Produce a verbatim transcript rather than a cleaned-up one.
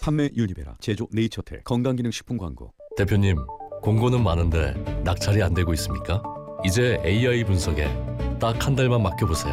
판매 윤리베라, 제조 네이처텍, 건강기능식품 광고. 대표님, 공고는 많은데 낙찰이 안 되고 있습니까? 이제 에이아이 분석에 딱 한 달만 맡겨보세요.